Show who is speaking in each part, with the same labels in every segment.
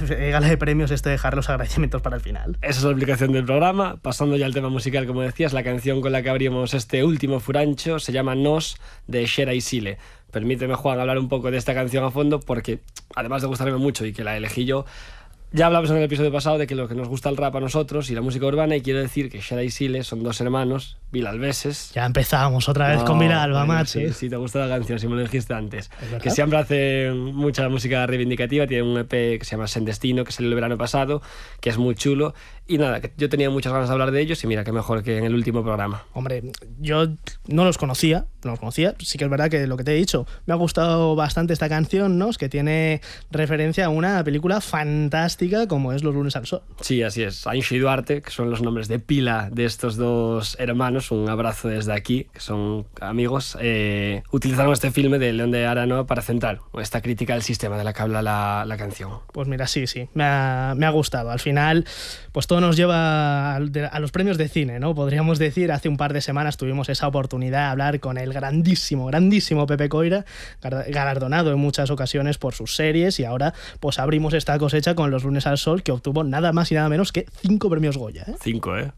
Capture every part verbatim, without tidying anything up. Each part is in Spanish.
Speaker 1: eh, gala de premios esto de dejar los agradecimientos para el final.
Speaker 2: Esa es la explicación del programa. Pasando ya al tema musical, como decías, la canción con la que abrimos este último furancho se llama Nos, de Xera y Sile. Permíteme, Juan, hablar un poco de esta canción a fondo porque, además de gustarme mucho y que la elegí yo, ya hablamos en el episodio pasado de que lo que nos gusta el rap a nosotros y la música urbana, y quiero decir que Xera y Sile son dos hermanos vilalbeses.
Speaker 1: Ya empezamos otra vez
Speaker 2: no,
Speaker 1: con Vilalba,
Speaker 2: bueno,
Speaker 1: macho.
Speaker 2: Sí, sí, te gusta la canción, si me lo dijiste antes. Que siempre hacen mucha música reivindicativa. Tienen un E P que se llama Sen Destino, que salió el verano pasado, que es muy chulo. Y nada, que yo tenía muchas ganas de hablar de ellos y mira, qué mejor que en el último programa.
Speaker 1: Hombre, yo no los conocía, no los conocía. Sí que es verdad que lo que te he dicho, me ha gustado bastante esta canción, ¿no? Es que tiene referencia a una película fantástica como es Los lunes al sol.
Speaker 2: Sí, así es. Anxo y Duarte, que son los nombres de pila de estos dos hermanos, un abrazo desde aquí, que son amigos, eh, utilizaron este filme de León de Aranoa para centrar esta crítica al sistema de la que habla la, la canción.
Speaker 1: Pues mira, sí, sí, me ha, me ha gustado. Al final, pues todo nos lleva a, a los premios de cine, ¿no? Podríamos decir, hace un par de semanas tuvimos esa oportunidad de hablar con el grandísimo, grandísimo Pepe Coira, galardonado en muchas ocasiones por sus series, y ahora pues abrimos esta cosecha con Los lunes al sol, que obtuvo nada más y nada menos que cinco premios Goya, ¿eh?
Speaker 2: Cinco, ¿eh?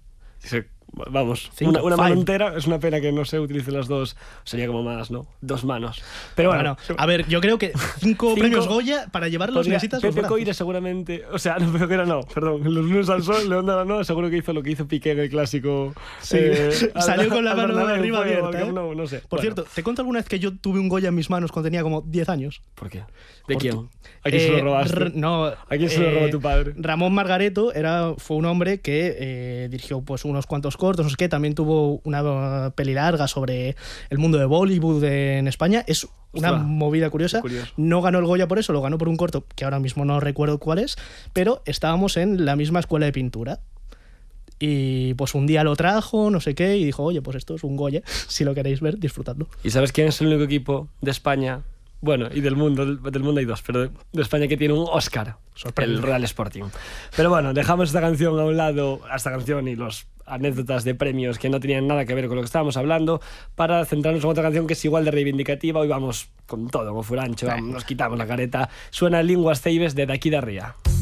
Speaker 2: Vamos,
Speaker 1: Cinco,
Speaker 2: una, una mano
Speaker 1: five.
Speaker 2: entera. Es una pena que no se utilicen las dos. Sería como más, ¿no? Dos manos. Pero bueno,
Speaker 1: bueno a ver, yo creo que cinco, cinco premios Goya para llevarlos
Speaker 2: podría,
Speaker 1: necesitas
Speaker 2: Pepe
Speaker 1: los
Speaker 2: Coira seguramente. O sea, no, Pepe Coira no, perdón. Los lunes al sol, León de Aranoa, seguro que hizo lo que hizo Piqué en el clásico.
Speaker 1: Sí,
Speaker 2: eh,
Speaker 1: salió
Speaker 2: al,
Speaker 1: con la mano de arriba
Speaker 2: fue,
Speaker 1: abierta, ¿eh?
Speaker 2: no, no sé.
Speaker 1: Por
Speaker 2: bueno.
Speaker 1: cierto, ¿te cuento alguna vez que yo tuve un Goya en mis manos cuando tenía como diez años?
Speaker 2: ¿Por qué? ¿De
Speaker 1: Porque,
Speaker 2: quién? ¿A quién
Speaker 1: eh,
Speaker 2: se lo robaste?
Speaker 1: R- no,
Speaker 2: ¿A quién se lo
Speaker 1: eh,
Speaker 2: robó tu padre?
Speaker 1: Ramón Margareto era, fue un hombre que eh, dirigió pues, unos cuantos cortos, no sé qué, también tuvo una peli larga sobre el mundo de Bollywood en España. Es una
Speaker 2: Ostras,
Speaker 1: movida curiosa. No ganó el Goya por eso, lo ganó por un corto que ahora mismo no recuerdo cuál es, pero estábamos en la misma escuela de pintura. Y pues un día lo trajo, no sé qué, y dijo, oye, pues esto es un Goya, si lo queréis ver, disfrutadlo.
Speaker 2: ¿Y sabes quién es el único equipo de España? Bueno, y del mundo, del, del mundo hay dos, pero de, de España que tiene un Oscar, el Real Sporting. Pero bueno, dejamos esta canción a un lado, esta canción y los anécdotas de premios que no tenían nada que ver con lo que estábamos hablando, para centrarnos en otra canción que es igual de reivindicativa. Hoy vamos con todo, con furancho, vamos, nos quitamos la careta. Suena Linguas Ceibes de Daquí da Ría.